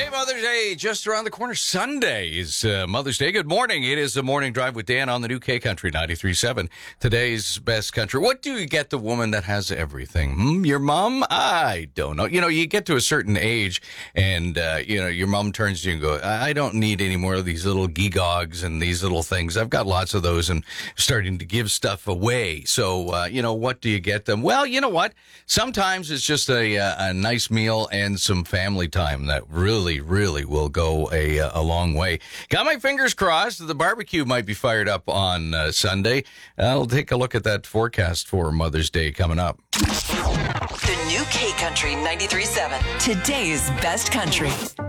Hey, Mother's Day, just around the corner. Sunday is Mother's Day. Good morning. It is the Morning Drive with Dan on the new K Country 93.7. Today's best country. What do you get the woman that has everything? Your mom? I don't know. You get to a certain age and, your mom turns to you and go, I don't need any more of these little geegogs and these little things. I've got lots of those and starting to give stuff away. So, what do you get them? Well, you know what? Sometimes it's just a nice meal and some family time that really will go a long way. Got my fingers crossed. The barbecue might be fired up on Sunday. I'll take a look at that forecast for Mother's Day coming up. The new K Country 93.7. Today's best country.